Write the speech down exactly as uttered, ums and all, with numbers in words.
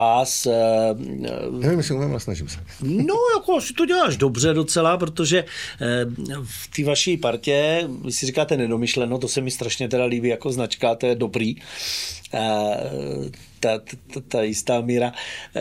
vás. Nevím, jestli umím, ale snažím se. No, jako asi to děláš dobře docela, protože v té vaší partě, vy si říkáte nedomyšleno, to se mi strašně teda líbí jako značka, to je dobrý. Ta, ta, ta, ta jistá míra